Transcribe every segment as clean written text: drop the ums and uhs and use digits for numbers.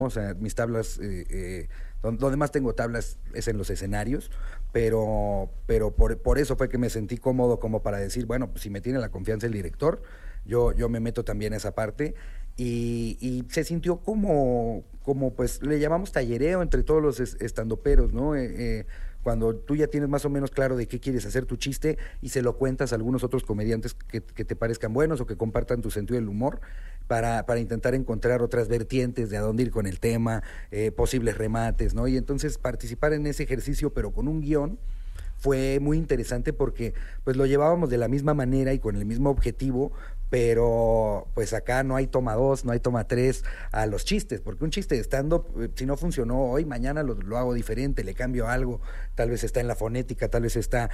O sea, mis tablas, donde más tengo tablas es en los escenarios, pero por eso fue que me sentí cómodo como para decir, bueno, pues si me tiene la confianza el director, yo me meto también a esa parte y se sintió como pues le llamamos tallereo entre todos los estandoperos, ¿no? Cuando tú ya tienes más o menos claro de qué quieres hacer tu chiste y se lo cuentas a algunos otros comediantes que te parezcan buenos o que compartan tu sentido del humor para intentar encontrar otras vertientes de a dónde ir con el tema, posibles remates, ¿no? Y entonces participar en ese ejercicio, pero con un guión, fue muy interesante porque pues lo llevábamos de la misma manera y con el mismo objetivo, pero pues acá no hay toma 2, no hay toma 3 a los chistes, porque un chiste de stand-up, si no funcionó hoy, mañana lo hago diferente, le cambio algo, tal vez está en la fonética, tal vez está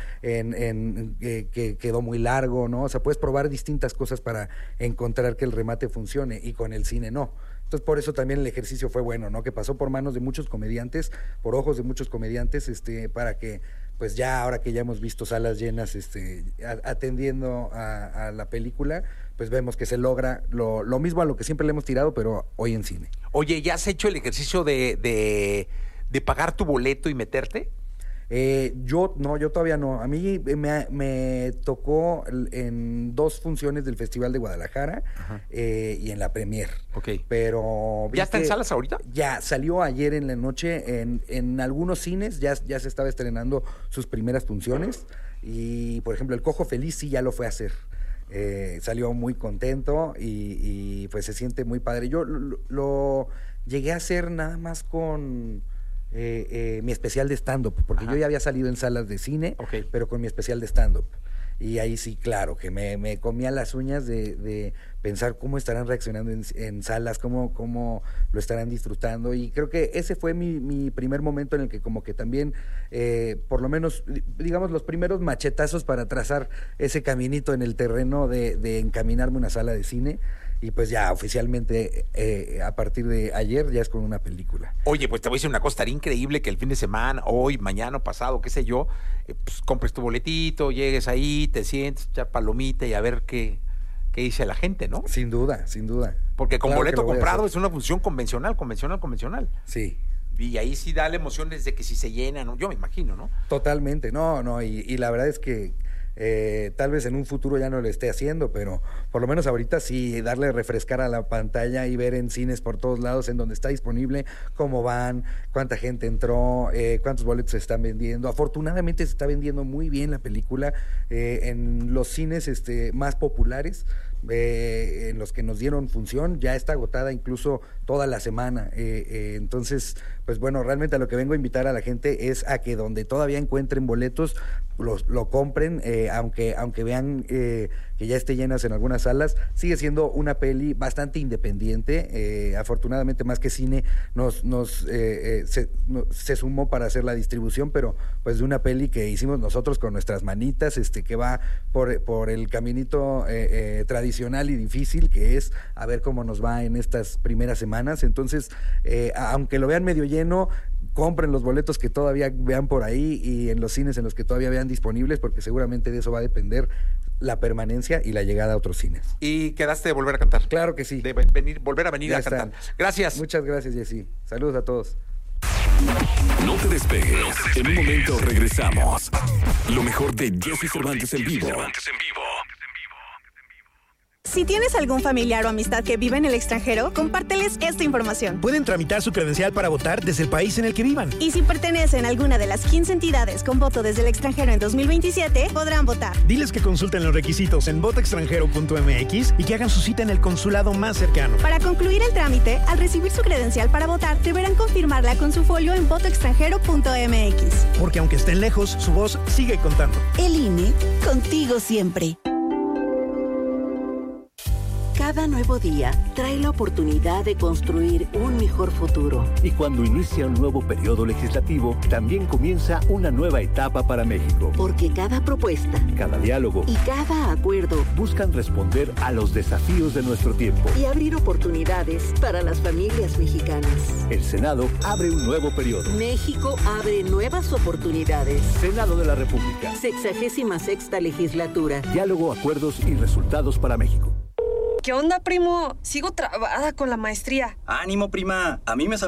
en que quedó muy largo, ¿no? O sea, puedes probar distintas cosas para encontrar que el remate funcione, y con el cine no. Entonces, por eso también el ejercicio fue bueno, ¿no? Que pasó por manos de muchos comediantes, por ojos de muchos comediantes, para que, pues ya, ahora que ya hemos visto salas llenas, atendiendo a la película, pues vemos que se logra lo mismo a lo que siempre le hemos tirado, pero hoy en cine. Oye, ¿ya has hecho el ejercicio de pagar tu boleto y meterte? Yo todavía no. A mí me tocó en 2 funciones del Festival de Guadalajara y en la premier. Okay. Pero ¿ya está en salas ahorita? Ya salió ayer en la noche en algunos cines, ya se estaba estrenando sus primeras funciones y, por ejemplo, El Cojo Feliz sí ya lo fue a hacer. Salió muy contento y pues se siente muy padre. Yo lo llegué a hacer nada más con mi especial de stand-up, porque yo ya había salido en salas de cine, pero con mi especial de stand-up. Y ahí sí, claro, que me comía las uñas de pensar cómo estarán reaccionando en salas, cómo lo estarán disfrutando. Y creo que ese fue mi primer momento en el que como que también, por lo menos, digamos, los primeros machetazos para trazar ese caminito en el terreno de encaminarme a una sala de cine. Y pues ya oficialmente a partir de ayer ya es con una película. Oye, pues te voy a decir una cosa, estaría increíble que el fin de semana, hoy, mañana, pasado, qué sé yo, pues compres tu boletito, llegues ahí, te sientes, echar palomita y a ver qué dice la gente, ¿no? Sin duda, sin duda. Porque con boleto comprado es una función convencional. Sí. Y ahí sí da la emoción desde que si se llena, ¿no? Yo me imagino, ¿no? Totalmente, no, y la verdad es que tal vez en un futuro ya no lo esté haciendo, pero por lo menos ahorita sí, darle refrescar a la pantalla y ver en cines por todos lados en donde está disponible, cómo van, cuánta gente entró, cuántos boletos se están vendiendo. Afortunadamente se está vendiendo muy bien la película en los cines más populares, en los que nos dieron función, ya está agotada incluso toda la semana. Entonces, pues bueno, realmente a lo que vengo a invitar a la gente es a que donde todavía encuentren boletos, lo compren, aunque vean que ya esté llenas en algunas salas. Sigue siendo una peli bastante independiente, afortunadamente más que cine se sumó para hacer la distribución, pero pues de una peli que hicimos nosotros con nuestras manitas, que va por el caminito tradicional y difícil, que es a ver cómo nos va en estas primeras semanas. Entonces, aunque lo vean medio lleno, compren los boletos que todavía vean por ahí y en los cines en los que todavía vean disponibles, porque seguramente de eso va a depender la permanencia y la llegada a otros cines. ¿Y quedaste de volver a cantar? Claro que sí. De volver a venir a cantar. Gracias. Muchas gracias, Jessy. Saludos a todos. No te despegues. En un momento regresamos. Lo mejor de Jessy Cervantes en vivo. Si tienes algún familiar o amistad que vive en el extranjero, compárteles esta información. Pueden tramitar su credencial para votar desde el país en el que vivan. Y si pertenecen a alguna de las 15 entidades con voto desde el extranjero en 2027, podrán votar. Diles que consulten los requisitos en votaextranjero.mx y que hagan su cita en el consulado más cercano. Para concluir el trámite, al recibir su credencial para votar, deberán confirmarla con su folio en votaextranjero.mx. Porque aunque estén lejos, su voz sigue contando. El INE, contigo siempre. Cada nuevo día trae la oportunidad de construir un mejor futuro. Y cuando inicia un nuevo periodo legislativo, también comienza una nueva etapa para México. Porque cada propuesta, cada diálogo y cada acuerdo buscan responder a los desafíos de nuestro tiempo y abrir oportunidades para las familias mexicanas. El Senado abre un nuevo periodo. México abre nuevas oportunidades. Senado de la República. 66ª legislatura. Diálogo, acuerdos y resultados para México. ¿Qué onda, primo? Sigo trabada con la maestría. Ánimo, prima. A mí me